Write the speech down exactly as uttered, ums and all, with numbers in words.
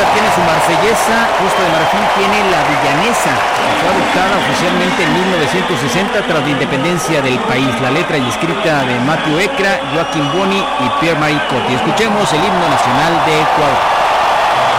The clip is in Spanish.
tiene su marsellesa, Costa de Marfil tiene la villanesa, que fue adoptada oficialmente en mil novecientos sesenta tras la independencia del país. La letra y escrita de Matthew Ekra, Joaquín Boni y Pierre-Marie Coty. Escuchemos el himno nacional de Ecuador.